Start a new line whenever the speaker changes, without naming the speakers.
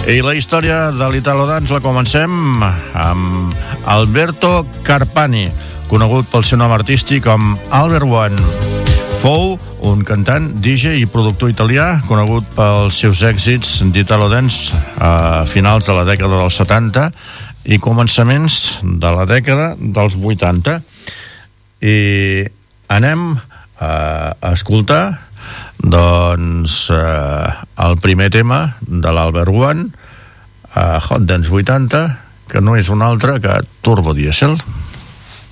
I la història de l'Italo Dance la comencem amb Alberto Carpani, conegut pel seu nom artístic com Albert One. Fou un cantant, DJ i productor italià conegut pels seus èxits d'Italo Dance a finals de la dècada dels 70 i començaments de la dècada dels 80. I anem a escoltar el primer tema de l'Albert One, Hot Dance 80, que no és un altre que Turbo Diesel.